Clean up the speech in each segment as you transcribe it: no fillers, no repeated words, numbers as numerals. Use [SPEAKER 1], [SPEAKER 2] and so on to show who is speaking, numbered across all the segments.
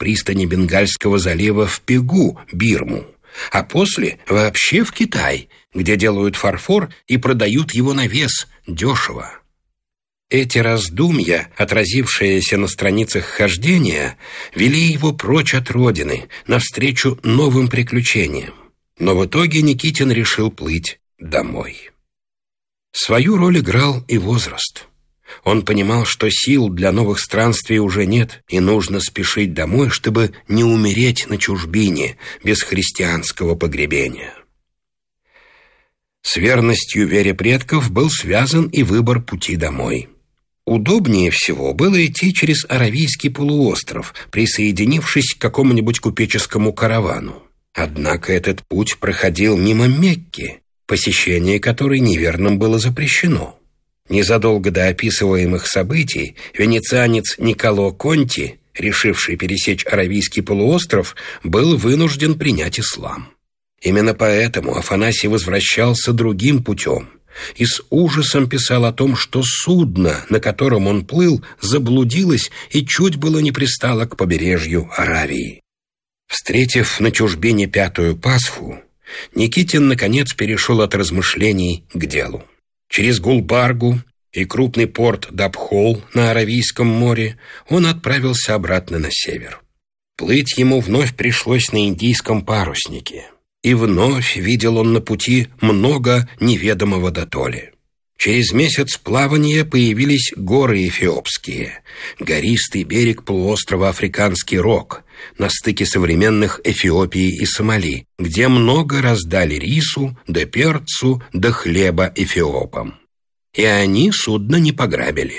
[SPEAKER 1] пристани Бенгальского залива в Пегу, Бирму, а после вообще в Китай, где делают фарфор и продают его на вес дешево. Эти раздумья, отразившиеся на страницах хождения, вели его прочь от родины, навстречу новым приключениям. Но в итоге Никитин решил плыть домой. Свою роль играл и возраст. Он понимал, что сил для новых странствий уже нет, и нужно спешить домой, чтобы не умереть на чужбине без христианского погребения. С верностью вере предков был связан и выбор пути домой. Удобнее всего было идти через Аравийский полуостров, присоединившись к какому-нибудь купеческому каравану. Однако этот путь проходил мимо Мекки, посещение которой неверным было запрещено. Незадолго до описываемых событий венецианец Николо Конти, решивший пересечь Аравийский полуостров, был вынужден принять ислам. Именно поэтому Афанасий возвращался другим путем и с ужасом писал о том, что судно, на котором он плыл, заблудилось и чуть было не пристало к побережью Аравии. Встретив на чужбине пятую Пасху, Никитин, наконец, перешел от размышлений к делу. Через Гулбаргу и крупный порт Дабхол на Аравийском море он отправился обратно на север. Плыть ему вновь пришлось на индийском паруснике, и вновь видел он на пути много неведомого дотоле. Через месяц плавания появились горы эфиопские, гористый берег полуострова Африканский Рог, на стыке современных Эфиопии и Сомали, где много раздали рису, да перцу, да хлеба эфиопам. И они судно не пограбили.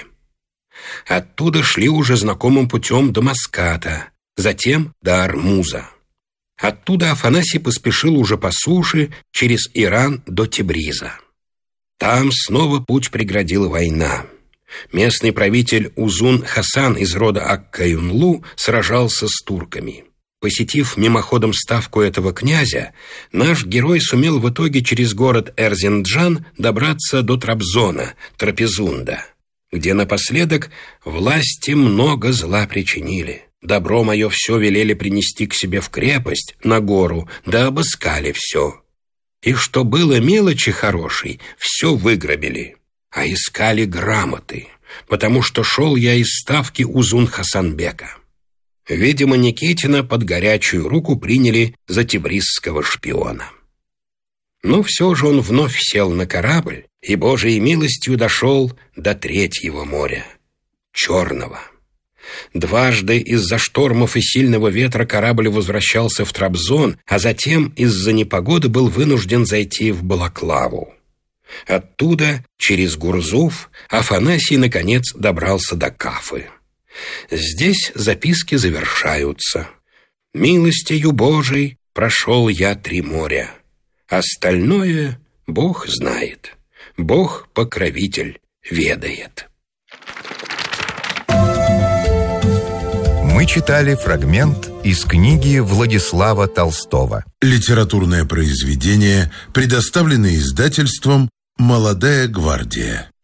[SPEAKER 1] Оттуда шли уже знакомым путем до Маската, затем до Армуза. Оттуда Афанасий поспешил уже по суше через Иран до Тебриза. Там снова путь преградила война. Местный правитель Узун Хасан из рода Ак-Каюнлу сражался с турками. Посетив мимоходом ставку этого князя, наш герой сумел в итоге через город Эрзинджан добраться до Трабзона, Трапезунда, где напоследок власти много зла причинили. Добро мое все велели принести к себе в крепость, на гору, да обыскали все. И что было мелочи хорошей, все выграбили. А искали грамоты, потому что шел я из ставки Узун Хасанбека. Видимо, Никитина под горячую руку приняли за тибризского шпиона. Но все же он вновь сел на корабль и Божией милостью дошел до Третьего моря, Черного. Дважды из-за штормов и сильного ветра корабль возвращался в Трабзон, а затем из-за непогоды был вынужден зайти в Балаклаву. Оттуда, через Гурзуф, Афанасий, наконец, добрался до Кафы. Здесь записки завершаются. «Милостью Божией прошел я 3 моря. Остальное Бог знает. Бог-покровитель ведает».
[SPEAKER 2] Мы читали фрагмент из книги Владислава Толстого.
[SPEAKER 3] Литературное произведение, предоставленное издательством «Молодая гвардия».